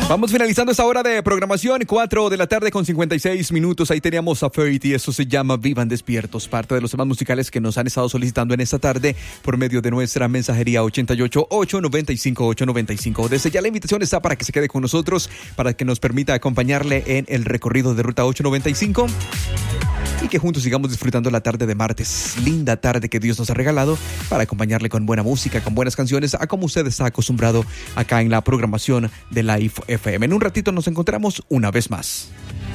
Vamos finalizando esta hora de programación, 4 de la tarde con 56 minutos. Ahí teníamos a Fate y eso se llama Vivan Despiertos, parte de los temas musicales que nos han estado solicitando en esta tarde por medio de nuestra mensajería 88-895-895. Desde ya la invitación está para que se quede con nosotros, para que nos permita acompañarle en el recorrido de Ruta 895 y que juntos sigamos disfrutando la tarde de martes. Linda tarde que Dios nos ha regalado para acompañarle con buena música, con buenas canciones, a como usted está acostumbrado acá en la programación de Life FM. En un ratito nos encontramos una vez más.